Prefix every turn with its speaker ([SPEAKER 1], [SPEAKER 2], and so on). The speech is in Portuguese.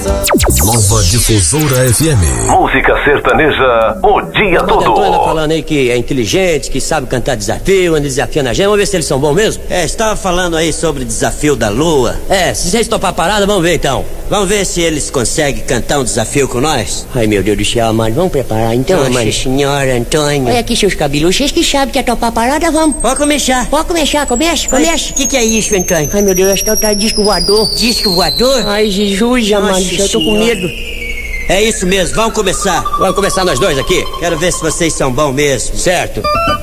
[SPEAKER 1] Nova Difusora FM.
[SPEAKER 2] Música sertaneja o dia todo.
[SPEAKER 3] Antônio falando aí que é inteligente, que sabe cantar desafio, anda desafiando a gente. Vamos ver se eles são bons mesmo?
[SPEAKER 4] Estava falando aí sobre o desafio da lua.
[SPEAKER 3] Se vocês topar a parada, vamos ver então.
[SPEAKER 4] Vamos ver se eles conseguem cantar um desafio com nós?
[SPEAKER 3] Ai, meu Deus do céu, mano. Vamos preparar então,
[SPEAKER 4] Nossa
[SPEAKER 3] mano.
[SPEAKER 4] senhora, Antônio.
[SPEAKER 3] Olha aqui seus cabelos. Vocês que sabem que é topar a parada, vamos.
[SPEAKER 4] Pode começar.
[SPEAKER 3] Pode começar, comece.
[SPEAKER 4] O que é isso, Antônio?
[SPEAKER 3] Ai, meu Deus, acho que é o tal disco voador.
[SPEAKER 4] Disco voador?
[SPEAKER 3] Ai, Jesus, amado, eu tô com medo.
[SPEAKER 4] É isso mesmo, vamos começar.
[SPEAKER 3] Vamos começar nós dois aqui?
[SPEAKER 4] Quero ver se vocês são bons mesmo.
[SPEAKER 3] Certo.